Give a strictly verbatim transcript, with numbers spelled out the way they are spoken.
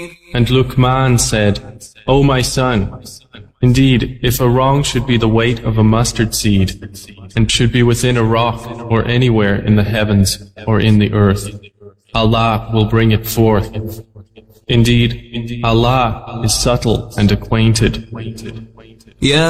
And Luqman said, O my son, indeed, if a wrong should be the weight of a mustard seed, and should be within a rock or anywhere in the heavens or in the earth, Allah will bring it forth. Indeed, Allah is subtle and acquainted. يا